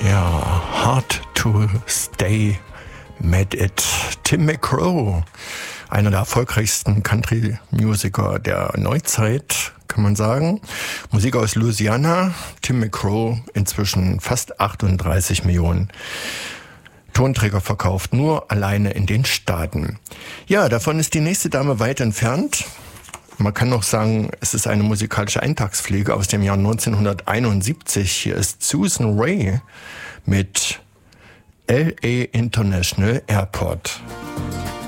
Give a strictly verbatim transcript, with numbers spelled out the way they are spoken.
Ja, Hard to Stay Mad It. Tim McGraw, einer der erfolgreichsten Country-Musiker der Neuzeit, kann man sagen. Musik aus Louisiana. Tim McGraw, inzwischen fast achtunddreißig Millionen Tonträger verkauft, nur alleine in den Staaten. Ja, davon ist die nächste Dame weit entfernt. Man kann noch sagen, es ist eine musikalische Eintagspflege aus dem Jahr neunzehnhunderteinundsiebzig. Hier ist Susan Rae mit L A International Airport.